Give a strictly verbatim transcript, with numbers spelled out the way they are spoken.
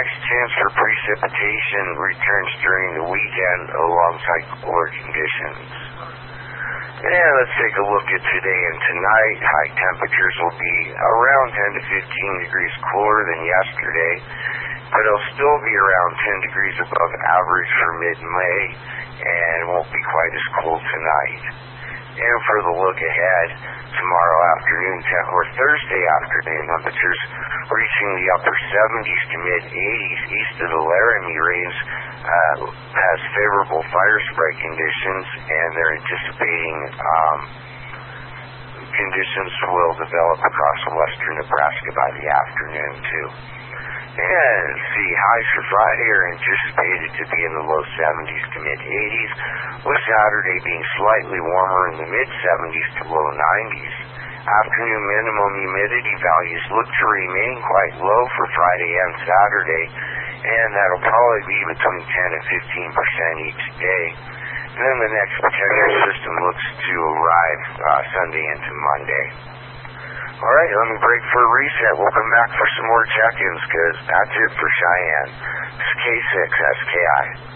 Next, chance for precipitation returns during the weekend alongside cooler conditions. And let's take a look at today and tonight. High temperatures will be around ten to fifteen degrees cooler than yesterday, but it'll still be around ten degrees above average for mid-May, and won't be quite as cold tonight. And for the look ahead, tomorrow afternoon or Thursday afternoon, temperatures reaching the upper seventies to mid-eighties east of the Laramie Range uh, has favorable fire spray conditions, and they're anticipating um, conditions will develop across western Nebraska by the afternoon too. And see, highs for Friday are anticipated to be in the low seventies to mid-eighties, with Saturday being slightly warmer in the mid-seventies to low nineties. Afternoon minimum humidity values look to remain quite low for Friday and Saturday, and that'll probably be between ten and fifteen percent each day. And then the next potential system looks to arrive uh, Sunday into Monday. All right, let me break for a reset. We'll come back for some more check-ins, because that's it for Cheyenne. This is K six S K I.